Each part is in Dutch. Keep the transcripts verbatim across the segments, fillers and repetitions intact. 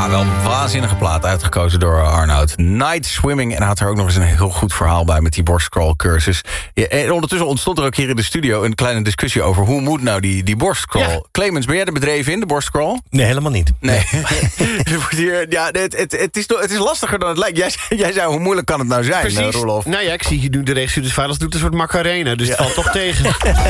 Ja, wel een waanzinnige plaat uitgekozen door Arnoud. Night Swimming. En hij had er ook nog eens een heel goed verhaal bij met die borstcrawl-cursus. Ja, en ondertussen ontstond er ook hier in de studio een kleine discussie over hoe moet nou die, die borstcrawl. Ja. Clemens, ben jij er bedreven in, de borstcrawl? Nee, helemaal niet. Nee. Hier, ja, het, het, het, is, het is lastiger dan het lijkt. Jij, jij zei, hoe moeilijk kan het nou zijn, Precies. Uh, Roelof? Nou ja, ik zie hier nu de regisseur des vaders doet een soort Macarena. Dus ja. Het valt toch tegen.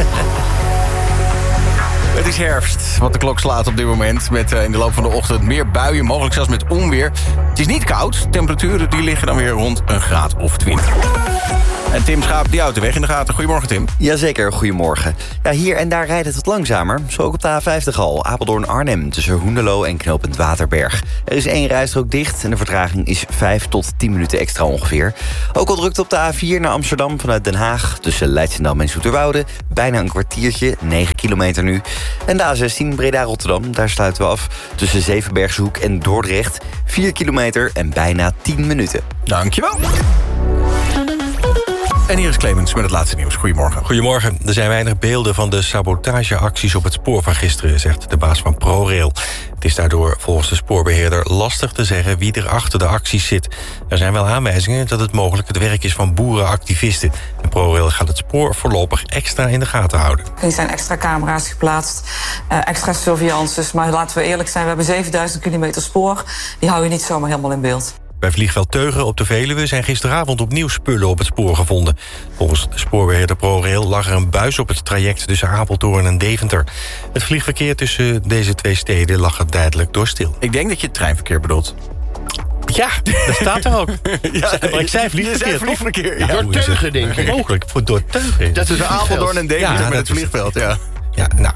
Het is herfst, wat de klok slaat op dit moment. Met uh, in de loop van de ochtend meer buien, mogelijk zelfs met onweer. Het is niet koud. Temperaturen die liggen dan weer rond een graad of twintig. En Tim Schaap, die houdt de weg in de gaten. Goedemorgen, Tim. Jazeker, goedemorgen. Ja, hier en daar rijdt het wat langzamer. Zo ook op de A vijftig al. Apeldoorn-Arnhem tussen Hoenderloo en knooppunt Waterberg. Er is één rijstrook dicht en de vertraging is vijf tot tien minuten extra ongeveer. Ook al drukte op de A vier naar Amsterdam vanuit Den Haag tussen Leidschendam en Zoeterwoude. Bijna een kwartiertje, negen kilometer nu. En de A zestien Breda-Rotterdam, daar sluiten we af tussen Zevenbergshoek en Dordrecht. vier kilometer en bijna tien minuten. Dankjewel. En hier is Clemens met het laatste nieuws. Goedemorgen. Goedemorgen. Er zijn weinig beelden van de sabotageacties op het spoor van gisteren, zegt de baas van ProRail. Het is daardoor volgens de spoorbeheerder lastig te zeggen wie er achter de acties zit. Er zijn wel aanwijzingen dat het mogelijk het werk is van boerenactivisten. En ProRail gaat het spoor voorlopig extra in de gaten houden. Er zijn extra camera's geplaatst, uh, extra surveillances. Maar laten we eerlijk zijn, we hebben zevenduizend kilometer spoor. Die hou je niet zomaar helemaal in beeld. Bij vliegveld Teugen op de Veluwe zijn gisteravond opnieuw spullen op het spoor gevonden. Volgens de spoorbeheerder ProRail lag er een buis op het traject tussen Apeldoorn en Deventer. Het vliegverkeer tussen deze twee steden lag er tijdelijk door stil. Ik denk dat je het treinverkeer bedoelt. Ja, dat staat er ook. Ja, maar ik zei vliegverkeer. Je zei vliegverkeer, ja. Door Teugen, denk ik. Mogelijk, voor door Teugen. Dat is Apeldoorn en Deventer ja, met het vliegveld, ja. Ja, nou...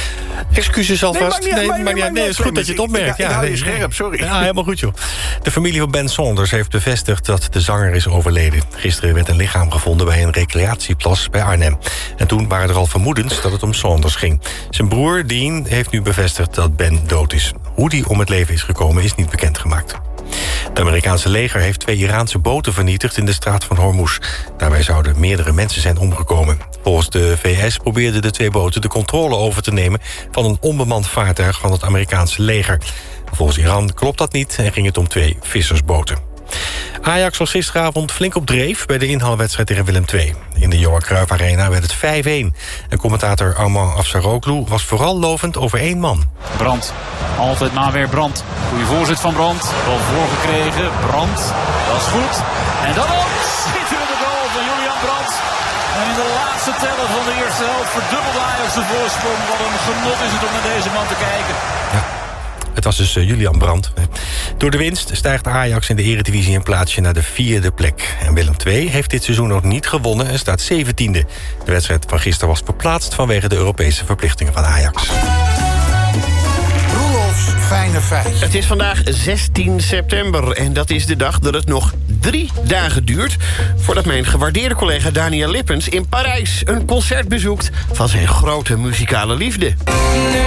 Excuses alvast. Nee, nee, maar maar ja, nee, het is goed dat je het opmerkt. Ja, ja, ja, je scherp, sorry. Ja, helemaal goed, joh. De familie van Ben Saunders heeft bevestigd dat de zanger is overleden. Gisteren werd een lichaam gevonden bij een recreatieplas bij Arnhem. En toen waren er al vermoedens dat het om Saunders ging. Zijn broer, Dean, heeft nu bevestigd dat Ben dood is. Hoe die om het leven is gekomen is niet bekendgemaakt. Het Amerikaanse leger heeft twee Iraanse boten vernietigd in de straat van Hormuz. Daarbij zouden meerdere mensen zijn omgekomen. Volgens de V S probeerden de twee boten de controle over te nemen van een onbemand vaartuig van het Amerikaanse leger. Volgens Iran klopt dat niet en ging het om twee vissersboten. Ajax was gisteravond flink op dreef bij de inhaalwedstrijd tegen Willem twee. In de Johan Cruijff Arena werd het vijf een. En commentator Armand Afsaroglu was vooral lovend over één man. Brandt, altijd maar weer Brandt. Goeie voorzet van Brandt, wel voorgekregen. Brandt, dat is goed. En dan ook schitterende goal van Julian Brandt. En in de laatste teller van de eerste helft verdubbelde Ajax de voorsprong. Wat een genot is het om naar deze man te kijken. Ja. Het was dus uh, Julian Brandt. Door de winst stijgt Ajax in de Eredivisie een plaatsje naar de vierde plek. En Willem twee heeft dit seizoen nog niet gewonnen en staat zeventiende. De wedstrijd van gisteren was verplaatst vanwege de Europese verplichtingen van Ajax. Roelofs fijne feitjes. Het is vandaag zestien september en dat is de dag dat het nog drie dagen duurt voordat mijn gewaardeerde collega Daniel Lippens in Parijs een concert bezoekt van zijn grote muzikale liefde.